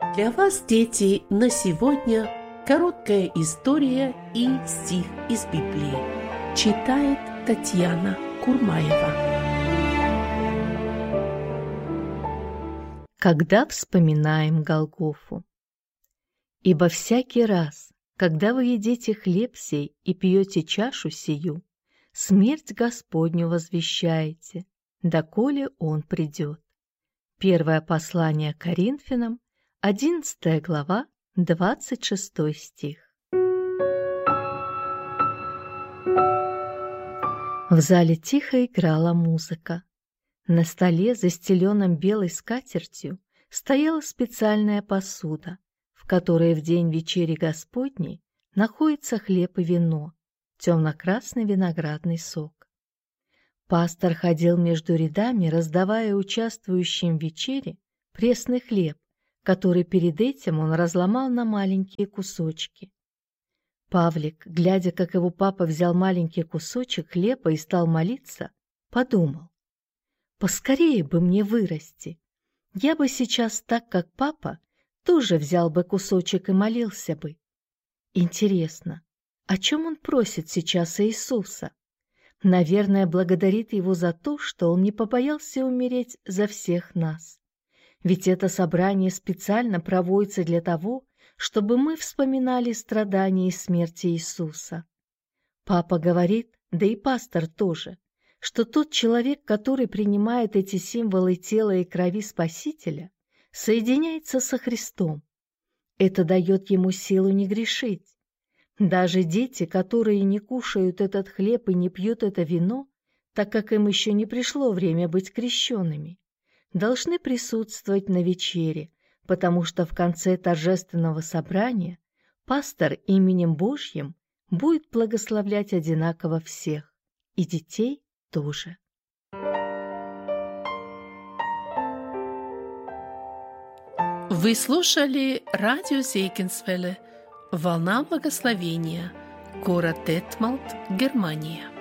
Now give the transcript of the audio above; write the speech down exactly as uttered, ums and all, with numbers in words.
Для вас, дети, на сегодня короткая история и стих из Библии. Читает Татьяна Курмаева. Когда вспоминаем Голгофу. Ибо всякий раз, когда вы едите хлеб сей и пьете чашу сию, смерть Господню возвещаете, доколе Он придет. Первое послание Коринфянам, одиннадцатая глава, двадцать шестой стих. В зале тихо играла музыка. На столе, застеленном белой скатертью, стояла специальная посуда, в которой в день вечери Господней находится хлеб и вино, темно-красный виноградный сок. Пастор ходил между рядами, раздавая участвующим в вечере пресный хлеб, который перед этим он разломал на маленькие кусочки. Павлик, глядя, как его папа взял маленький кусочек хлеба и стал молиться, подумал: «Поскорее бы мне вырасти. Я бы сейчас, так как папа, тоже взял бы кусочек и молился бы. Интересно, о чем он просит сейчас Иисуса? Наверное, благодарит его за то, что он не побоялся умереть за всех нас. Ведь это собрание специально проводится для того, чтобы мы вспоминали страдания и смерть Иисуса. Папа говорит, да и пастор тоже, что тот человек, который принимает эти символы тела и крови Спасителя, соединяется со Христом. Это дает ему силу не грешить. Даже дети, которые не кушают этот хлеб и не пьют это вино, так как им еще не пришло время быть крещенными, должны присутствовать на вечере, потому что в конце торжественного собрания пастор именем Божьим будет благословлять одинаково всех, и детей тоже. Вы слушали радио Зейгенсвелле «Волна благословения», город Детмалт, Германия.